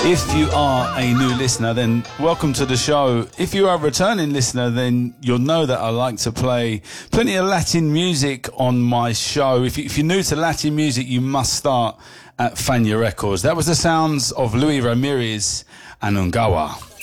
If you are a new listener, then welcome to the show. If you are a returning listener, then you'll know that I like to play plenty of Latin music on my show. If you're new to Latin music, you must start at Fania Records. That was the sounds of Luis Ramirez and Ungawa.